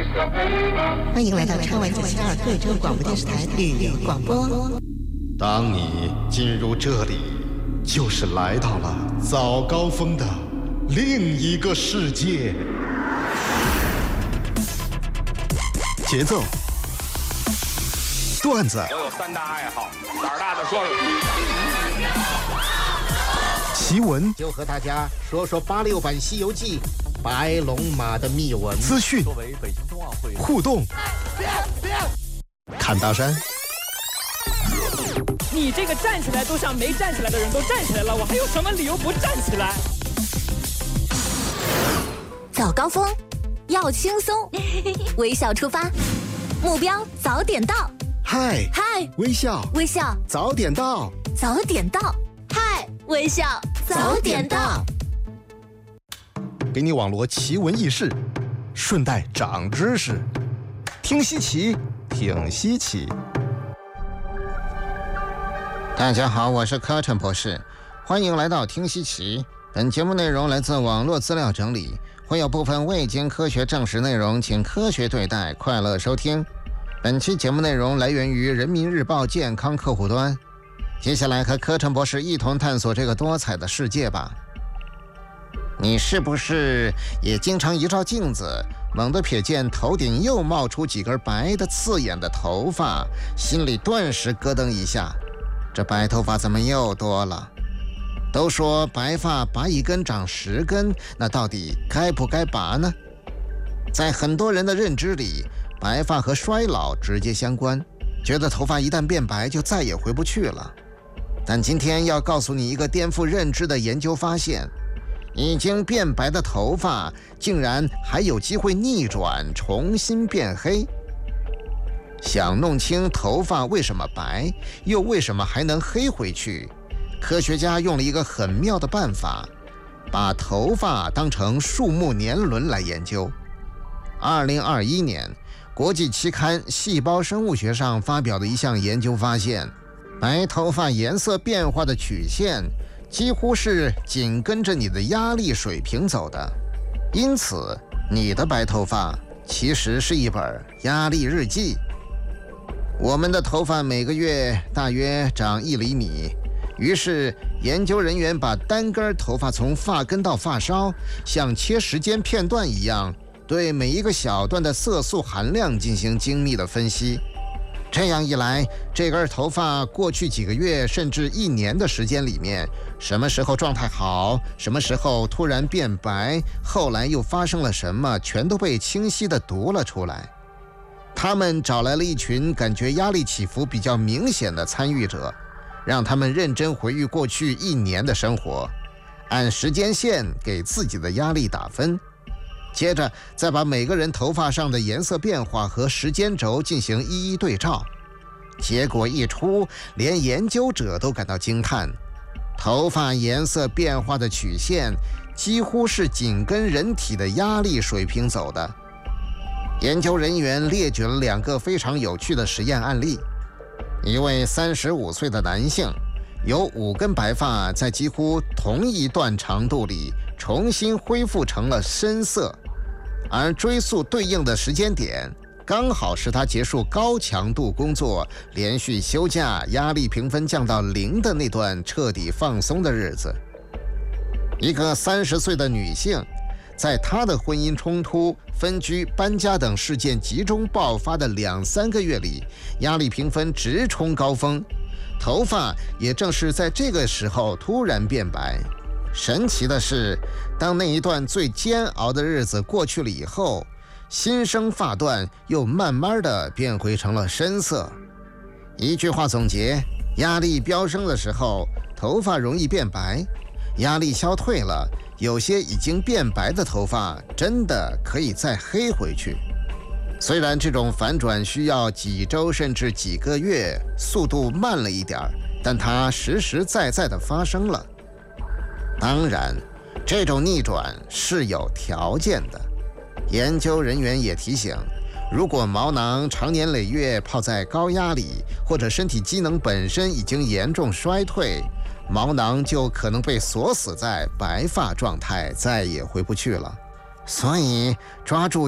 欢迎来到超玩972贵州广播电视台旅游广播。 当你进入这里，就是来到了早高峰的另一个世界。节奏、段子， 我有3大爱好，胆儿大的说说。 奇闻， 就和大家说说86版《西游记》白龙马的秘闻。 资讯， 作为北京冬奥会互动，看大山。 你这个站起来都像没站起来的人都站起来了，我还有什么理由不站起来？ 早高峰，要轻松，微笑出发，目标早点到。 嗨，微笑， 微笑， 早点到， 早点到。嗨，微笑，早点到。 给你网罗奇闻异事，顺带长知识，听稀奇，挺稀奇。 大家好，我是柯琛博士，欢迎来到听稀奇。本节目内容来自网络资料整理，会有部分未经科学证实内容，请科学对待，快乐收听。本期节目内容来源于人民日报健康客户端。接下来和柯琛博士一同探索这个多彩的世界吧。你是不是也经常一照镜子，猛地瞥见头顶又冒出几根白的刺眼的头发，心里顿时咯噔一下，这白头发怎么又多了？都说白发拔一根长10根，那到底该不该拔呢？在很多人的认知里，白发和衰老直接相关，觉得头发一旦变白就再也回不去了。但今天要告诉你一个颠覆认知的研究发现，已经变白的头发竟然还有机会逆转，重新变黑。想弄清头发为什么白，又为什么还能黑回去，科学家用了一个很妙的办法，把头发当成树木年轮来研究。2021年，国际期刊《细胞生物学》上发表的一项研究发现，白头发颜色变化的曲线几乎是紧跟着你的压力水平走的，因此你的白头发其实是一本压力日记。我们的头发每个月大约长1厘米，于是研究人员把单根头发从发根到发梢，像切时间片段一样，对每一个小段的色素含量进行精密的分析。这样一来，这根头发过去几个月甚至1年的时间里面，什么时候状态好，什么时候突然变白，后来又发生了什么，全都被清晰地读了出来。他们找来了一群感觉压力起伏比较明显的参与者，让他们认真回忆过去1年的生活，按时间线给自己的压力打分，接着再把每个人头发上的颜色变化和时间轴进行一一对照。结果一出，连研究者都感到惊叹，头发颜色变化的曲线几乎是紧跟人体的压力水平走的。研究人员列举了2个非常有趣的实验案例。一位35岁的男性，有5根白发在几乎同一段长度里重新恢复成了深色，而追溯对应的时间点刚好是他结束高强度工作，连续休假，压力评分降到0的那段彻底放松的日子。一个30岁的女性，在她的婚姻冲突、分居、搬家等事件集中爆发的2-3个月里，压力评分直冲高峰，头发也正是在这个时候突然变白。神奇的是，当那一段最煎熬的日子过去了以后，新生发段又慢慢地变回成了深色。一句话总结，压力飙升的时候，头发容易变白；压力消退了，有些已经变白的头发真的可以再黑回去。虽然这种反转需要几周甚至几个月，速度慢了一点，但它实实在在地发生了。当然，这种逆转是有条件的。研究人员也提醒，如果毛囊长年累月泡在高压里，或者身体机能本身已经严重衰退，毛囊就可能被锁死在白发状态，再也回不去了。所以抓住